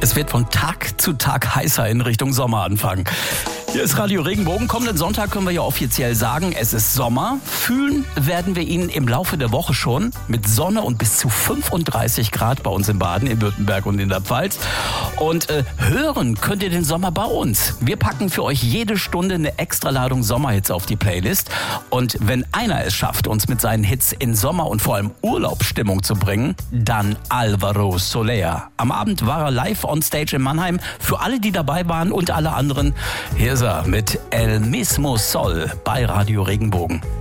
Es wird von Tag zu Tag heißer in Richtung Sommer anfangen. Hier ist Radio Regenbogen. Kommenden Sonntag können wir ja offiziell sagen, es ist Sommer. Fühlen werden wir ihn im Laufe der Woche schon mit Sonne und bis zu 35 Grad bei uns in Baden, in Württemberg und in der Pfalz. Und hören könnt ihr den Sommer bei uns. Wir packen für euch jede Stunde eine Extraladung Sommerhits auf die Playlist. Und wenn einer es schafft, uns mit seinen Hits in Sommer und vor allem Urlaubsstimmung zu bringen, dann Alvaro Soler. Am Abend war er live on stage in Mannheim. Für alle, die dabei waren und alle anderen, hier ist er mit El Mismo Sol bei Radio Regenbogen.